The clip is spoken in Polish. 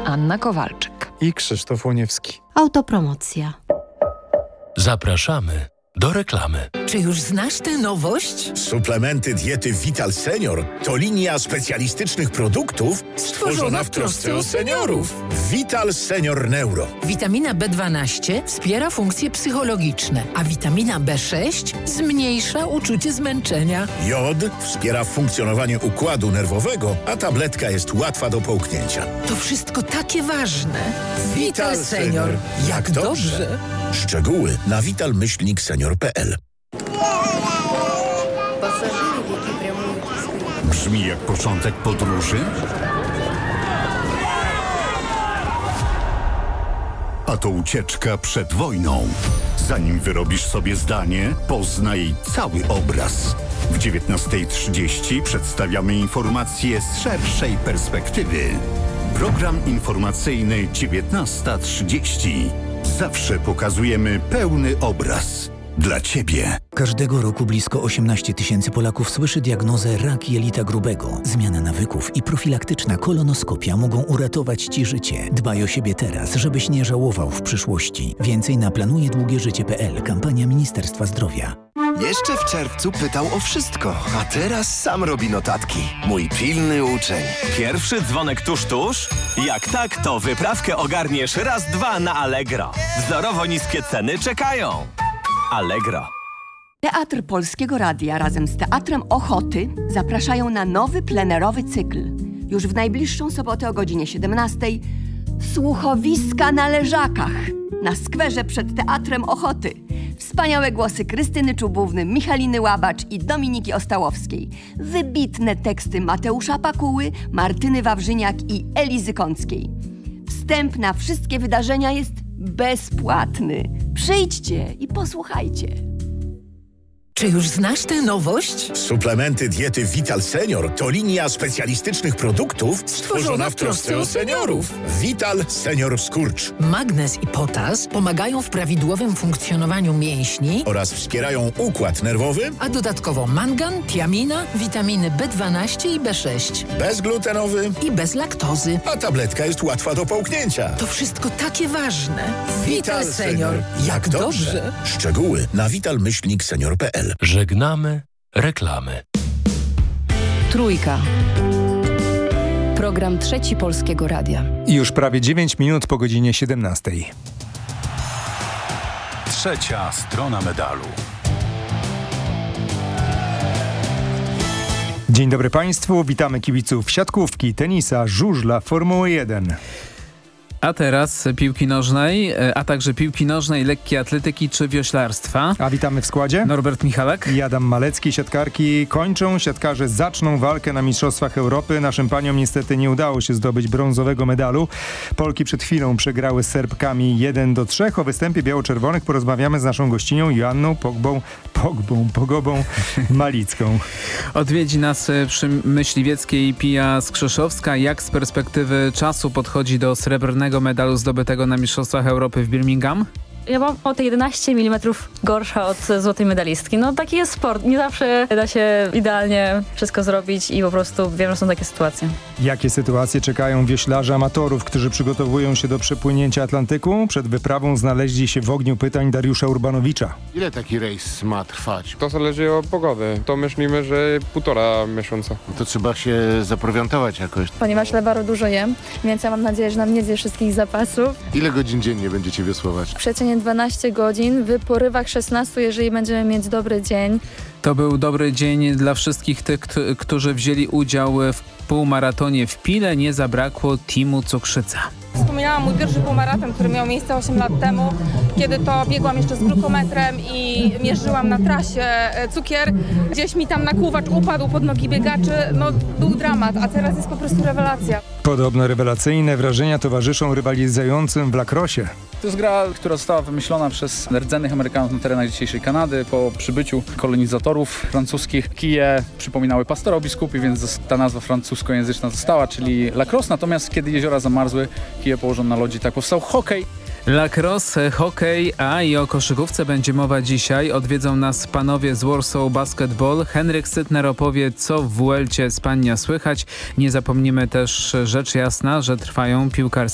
Anna Kowalczyk i Krzysztof Łoniewski. Autopromocja. Zapraszamy do reklamy. Czy już znasz tę nowość? Suplementy diety Vital Senior to linia specjalistycznych produktów stworzona w trosce o seniorów. Vital Senior Neuro. Witamina B12 wspiera funkcje psychologiczne, a witamina B6 zmniejsza uczucie zmęczenia. Jod wspiera funkcjonowanie układu nerwowego, a tabletka jest łatwa do połknięcia. To wszystko takie ważne. Vital Senior. Jak dobrze. Szczegóły na vital-senior.pl. Brzmi jak początek podróży? A to ucieczka przed wojną. Zanim wyrobisz sobie zdanie, poznaj cały obraz. W 19:30 przedstawiamy informacje z szerszej perspektywy. Program informacyjny 19:30. Zawsze pokazujemy pełny obraz. Dla Ciebie. Każdego roku blisko 18 000 Polaków słyszy diagnozę rak jelita grubego. Zmiana nawyków i profilaktyczna kolonoskopia mogą uratować Ci życie. Dbaj o siebie teraz, żebyś nie żałował w przyszłości. Więcej na planujedługieżycie.pl. Kampania Ministerstwa Zdrowia. Jeszcze w czerwcu pytał o wszystko, a teraz sam robi notatki. Mój pilny uczeń. Pierwszy dzwonek tuż? Jak tak, to wyprawkę ogarniesz raz, dwa na Allegro. Wzorowo niskie ceny czekają. Allegro. Teatr Polskiego Radia razem z Teatrem Ochoty zapraszają na nowy plenerowy cykl. Już w najbliższą sobotę o godzinie 17:00 Słuchowiska na Leżakach na skwerze przed Teatrem Ochoty. Wspaniałe głosy Krystyny Czubówny, Michaliny Łabacz i Dominiki Ostałowskiej. Wybitne teksty Mateusza Pakuły, Martyny Wawrzyniak i Elizy Kąckiej. Wstęp na wszystkie wydarzenia jest bezpłatny. Przyjdźcie i posłuchajcie. Czy już znasz tę nowość? Suplementy diety Vital Senior to linia specjalistycznych produktów stworzona w trosce o seniorów. Vital Senior Skurcz. Magnez i potas pomagają w prawidłowym funkcjonowaniu mięśni oraz wspierają układ nerwowy, a dodatkowo mangan, tiamina, witaminy B12 i B6. Bezglutenowy i bez laktozy. A tabletka jest łatwa do połknięcia. To wszystko takie ważne. Vital Senior. Jak dobrze. Szczegóły na vital-senior.pl. Żegnamy reklamy. Trójka. Program Trzeci Polskiego Radia. I już prawie 9 minut po godzinie 17:00. Trzecia strona medalu. Dzień dobry Państwu, witamy kibiców siatkówki, tenisa, żużla, Formuły 1. A teraz piłki nożnej, a także piłki nożnej, lekkiej atletyki czy wioślarstwa. A witamy w składzie Norbert Michalak i Adam Malecki. Siatkarki kończą, siatkarze zaczną walkę na Mistrzostwach Europy. Naszym paniom niestety nie udało się zdobyć brązowego medalu. Polki przed chwilą przegrały z Serbkami 1-3. O występie biało-czerwonych porozmawiamy z naszą gościnią Joanną Pogobą Malicką. Odwiedzi nas przy Myśliwieckiej Pija Skrzeszowska. Jak z perspektywy czasu podchodzi do srebrnego medalu zdobytego na Mistrzostwach Europy w Birmingham? Ja mam o te 11 mm gorsza od złotej medalistki. No taki jest sport. Nie zawsze da się idealnie wszystko zrobić i po prostu wiem, że są takie sytuacje. Jakie sytuacje czekają wioślarzy amatorów, którzy przygotowują się do przepłynięcia Atlantyku? Przed wyprawą znaleźli się w ogniu pytań Dariusza Urbanowicza. Ile taki rejs ma trwać? To zależy od pogody. To myślimy, że 1,5 miesiąca. To trzeba się zaprowiantować jakoś. Ponieważ lewaru dużo jem, więc ja mam nadzieję, że nam nie zje wszystkich zapasów. Ile godzin dziennie będziecie wiosłować? Przeciętnie 12 godzin, w porywach 16, jeżeli będziemy mieć dobry dzień. To był dobry dzień dla wszystkich tych, którzy wzięli udział w półmaratonie w Pile. Nie zabrakło Timu Cukrzyca. Wspominałam mój pierwszy półmaraton, który miał miejsce 8 lat temu, kiedy to biegłam jeszcze z glukometrem i mierzyłam na trasie cukier. Gdzieś mi tam nakłuwacz upadł pod nogi biegaczy. No, był dramat, a teraz jest po prostu rewelacja. Podobno rewelacyjne wrażenia towarzyszą rywalizującym w lacrosse. To jest gra, która została wymyślona przez rdzennych Amerykanów na terenach dzisiejszej Kanady. Po przybyciu kolonizatorów francuskich kije przypominały pastora biskupi, więc ta nazwa francuskojęzyczna została, czyli lacrosse. Natomiast kiedy jeziora zamarzły, kije położono na lodzi, tak powstał hokej. Lacrosse, hokej, a i o koszykówce będzie mowa dzisiaj. Odwiedzą nas panowie z Warsaw Basketball. Henryk Sytner opowie, co w Vuelcie z Pania słychać. Nie zapomnimy też, rzecz jasna, że trwają piłkarskie